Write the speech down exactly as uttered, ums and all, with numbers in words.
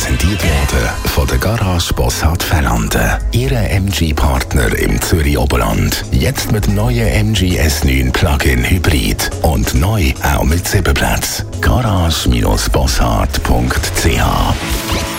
präsentiert worden von der Garage Bossart Fernanden. Ihre M G-Partner im Zürich Oberland. Jetzt mit dem neuen M G S neun Plug-in Hybrid. Und neu auch mit Sitzenplatz. garage Bindestrich bossart punkt c h